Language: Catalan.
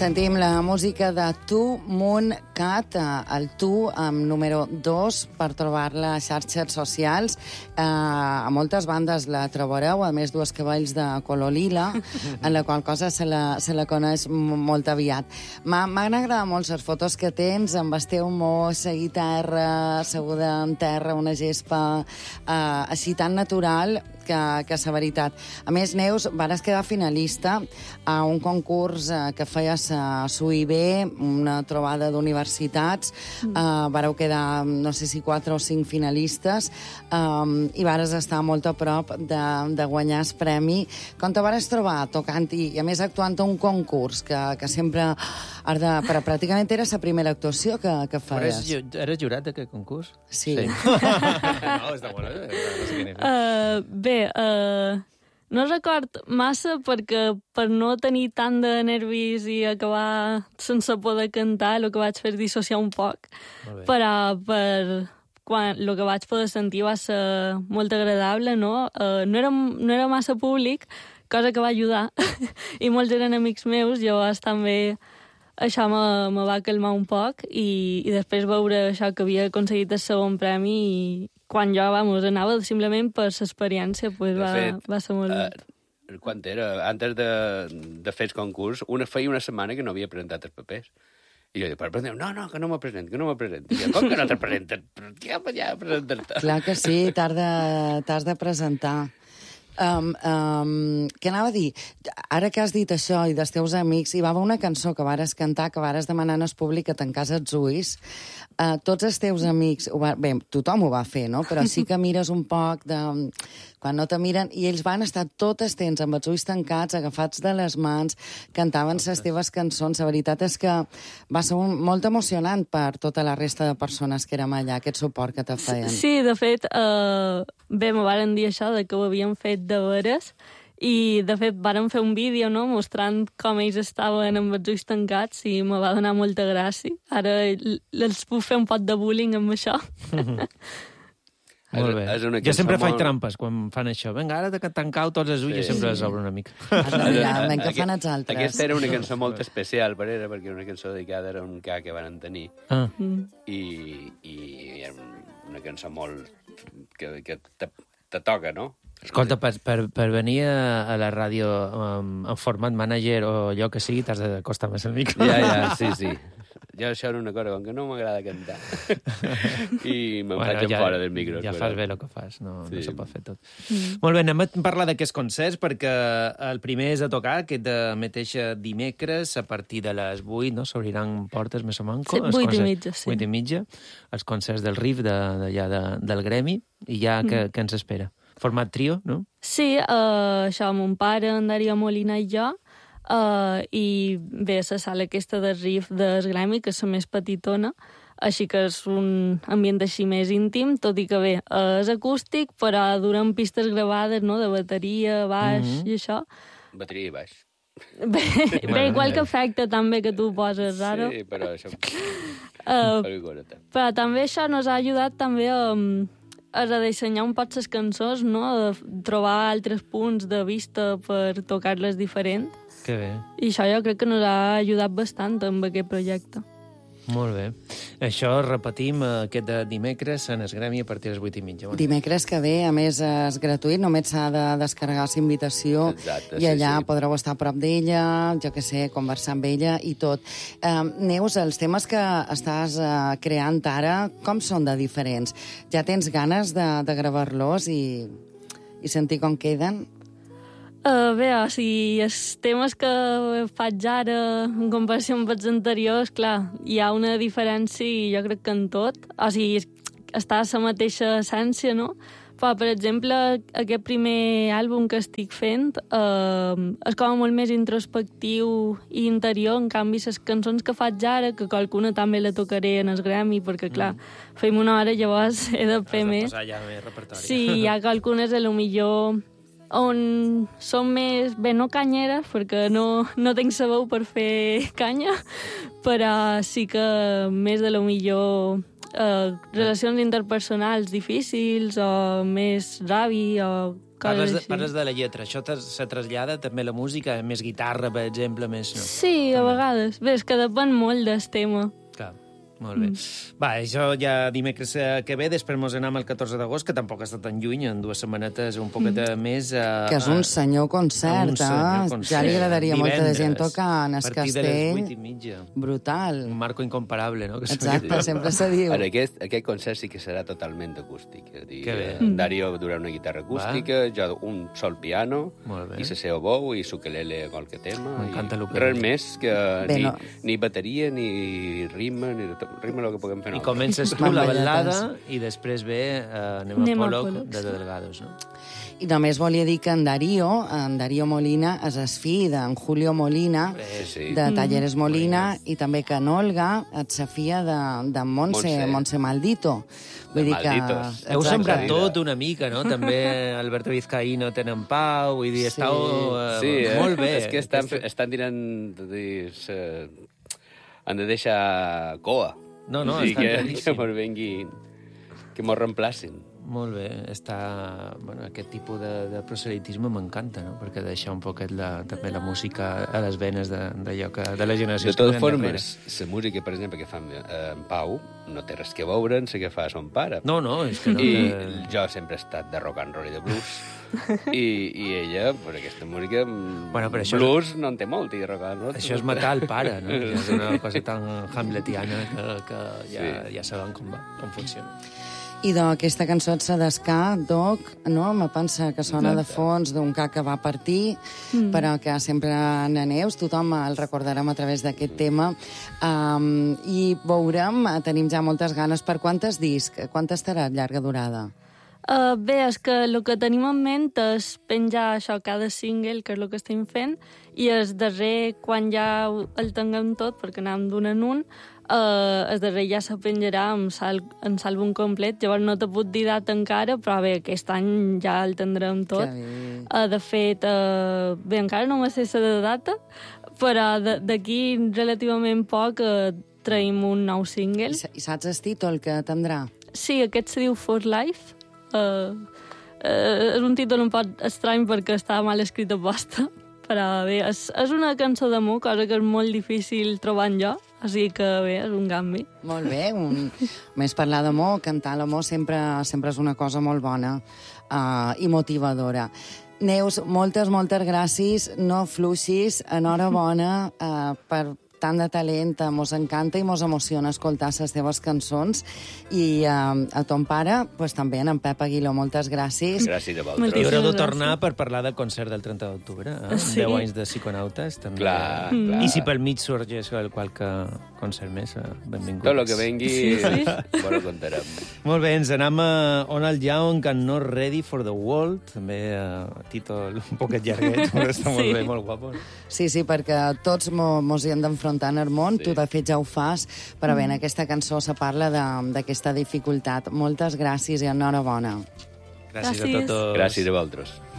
Sentim la música de Tu, Moon, Cat, el Tu amb número 2 per trobar-la a xarxes socials. A moltes bandes la trobareu, a més dues cavalls de color lila, en la qual cosa se la coneix molt aviat. M'han agradat molt les fotos que tens, amb el teu mos, la guitarra, asseguda en terra, una gespa, així tan natural que la veritat. A més, Neus, vares quedar finalista a un concurs que feies a SUIB, una trobada d'universitats. Vareu quedar, no sé si 4 o 5 finalistes, i vares estar molt a prop de guanyar el premi. Com te vares trobar tocant i a més actuant a un concurs que sempre... Però pràcticament era la primera actuació que feies. Eres jurat d'aquest concurs? Sí. No, està molt bé. Bé, no record massa perquè per no tenir tant de nervis i acabar sense poder cantar, el que vaig fer és dissociar un poc. Però quan el que vaig poder sentir va ser molt agradable, no? No era massa públic, cosa que va ajudar, i molts eren amics meus, llavors també això me va calmar un poc i després veure això que havia aconseguit el segon premi i quan jo, anava simplement per l'experiència, pues va ser molt bé. Quan era? Antes de fer el concurs, feia una setmana que no havia presentat els papers. I jo dic, però no, que no me present. I jo, com que no te presentes? Ja presenta't. Clar que sí, t'has de presentar. Què anava a dir? Ara que has dit això i dels teus amics, hi va haver una cançó que vares cantar, que vares demanar al públic que tancàs els ulls. Tots els teus amics... Bé, tothom ho va fer, no? Però sí que mires un poc quan no te miren, i ells van estar tot el temps amb els ulls tancats, agafats de les mans, cantaven les teves cançons. La veritat és que va ser molt emocionant per tota la resta de persones que érem allà, aquest suport que te feien. Sí, de fet, bé, me varen dir això, que ho havien fet de veres, i, de fet, varen fer un vídeo, no?, mostrant com ells estaven amb els ulls tancats i me va donar molta gràcia. Ara els puc fer un pot de bullying amb això. Molt bé. Jo sempre faig trampes quan fan això. Vinga, ara que tancau tots els ulls, sempre les obro una mica. Vinga, que fan els altres. Aquesta era una cançó molt especial per era, perquè era una cançó dedicada a un ca que van tenir. I era una cançó molt... que te toca, no? Escolta, per venir a la ràdio en format mànager o allò que sigui, t'has d'acostar més al micro. Ja, sí. Jo això era una cosa, com que no m'agrada cantar. I me'n faig fora del micro. Ja fas bé el que fas, no se pot fer tot. Molt bé, anem a parlar d'aquests concerts, perquè el primer és a tocar, aquest de mateix dimecres, a partir de les 8, no? S'obriran portes, més o menys. 8:30, sí. 8:30, els concerts del RIF, d'allà del gremi, i ja què ens espera? Format trio, no? Sí, això, mon pare, en Darío Molina i jo, i bé, la sala aquesta del RIF del gremi, que és la més petitona, així que és un ambient així més íntim, tot i que bé, és acústic, però duren pistes gravades, no?, de bateria, baix i això. Bateria i baix. Bé, igual que efecte també que tu poses, ara. Sí, però això... Però també això nos ha ajudat també a redissenyar un poc les cançons, no?, de trobar altres punts de vista per tocar-les diferent. Que bé. I això jo crec que ens ha ajudat bastant amb aquest projecte. Molt bé. Això, repetim, aquest de dimecres en el gremi a partir de les 8:30. Dimecres que ve, a més, és gratuït, només s'ha de descarregar la invitació. Exacte, i allà podreu estar a prop d'ella, jo què sé, conversar amb ella i tot. Neus, els temes que estàs creant ara, com són de diferents? Ja tens ganes de gravar-los i sentir com queden? Bé, o sigui, els temes que faig ara en comparació amb els anteriors, clar, hi ha una diferència i jo crec que en tot. O sigui, està a la mateixa essència, no? Però, per exemple, aquest primer àlbum que estic fent és com molt més introspectiu i interior. En canvi, les cançons que faig ara, que qualcuna també la tocaré en el gremi, perquè, clar, feim una hora, llavors he de fer més. Has de posar ja més repertori. Sí, hi ha qualcunes, a lo millor... on són més, bé, no canyeres, perquè no tinc la veu per fer canya, però sí que més de lo millor relacions interpersonals difícils o més ràbia o coses així. Parles de la lletra. Això se trasllada també a la música? Més guitarra, per exemple, més... No? Sí, a vegades. Bé, és que depèn molt del tema. Clar. Molt bé. Va, això ja dimecres que ve, després mos anem el 14 d'agost, que tampoc està tan lluny, en 2 setmanetes un poquet més... Que és un senyor concert, Ja li agradaria molta de gent tocar en el castell. A partir de les 8:30. Brutal. Un marco incomparable, no? Exacte, sempre se diu. Ara, aquest concert sí que serà totalment acústic. És a dir, Que bé. Dario durà una guitarra acústica, jo un sol piano, i la seva bou, i sukelele a qualque tema. M'encanta el que res més que Bé, ni bateria, ni ritme, el que puguem fer I nosaltres. comences tu la ballada i després ve Anem a Pollock de Delgados, no? I només volia dir que en Darío Molina és el fill d'en Julio Molina, de Talleres Molina, i també que en Olga és la filla de Montse Maldito. Vull dir que... Heu sembrat tot una mica, no? També Alberto Vizcaíno tenen pau, vull dir, estàu molt bé. És que estan tirant... Han de deixar coa. No, estan claríssim. Que mos reemplacin. Molt bé, bueno, aquest tipus de proselitisme m'encanta, no? Perquè deixa un poquet també la música a les venes d'allò de la generació. De totes formes, la música, per exemple, que fa en Pau no té res que veure amb la que fa son pare. No, és que no. I jo sempre he estat de rock and roll i de blues. I ella, per aquesta música, blues no en té molt, i rock and roll... Això és matar el pare, no? És una cosa tan hamletiana que ja sabem com funciona. I d'aquesta cançó et s'adescar, Doc, no? Me pensa que sona de fons d'un ca que va partir, però que sempre neus, tothom el recordarem a través d'aquest tema. I veurem, tenim ja moltes ganes. Per quantes discs? Quanta estarà llarga durada? Bé, és que el que tenim en ment és penjar això cada single, que és el que estem fent, i el darrer, quan ja el tinguem tot, perquè anem d'un en un, el darrer ja se penjarà en l'àlbum complet. Llavors no t'he pogut dir data encara, però bé, aquest any ja el tindrem tot. De fet, bé, encara no me sé la data, però d'aquí relativament poc traiem un nou single. I saps el títol que tindrà? Sí, aquest se diu For Life. És un títol un poc estrany perquè està mal escrit a posta, però bé, és una cançó d'amor, cosa que és molt difícil trobar en jo, així que bé, és un canvi. Molt bé, més parlar d'amor, cantar l'amor sempre és una cosa molt bona i motivadora. Neus, moltes gràcies, no fluixis, enhorabona per tant de talent, mos encanta i mos emociona escoltar les teves cançons, i a ton pare, pues, també, en Pep Aguiló, moltes gràcies. Gràcies a vosaltres. I haureu de tornar per parlar del concert del 30 d'octubre, 10 anys de Psiconautes, també. Clar. I si pel mig sorgeix qualque concert més, benvinguts. Tot el que vengui, bueno, contarem. Molt bé, ens anem a On el Young and Not Ready for the World, també títol un poquet llarguet, però està molt bé, molt guapo. Sí, perquè tots mos hi hem d'enfrontar en el món, tu de fet ja ho fas, però bé, en aquesta cançó se parla d'aquesta dificultat. Moltes gràcies i enhorabona. Gràcies a tots. Gràcies a vosaltres.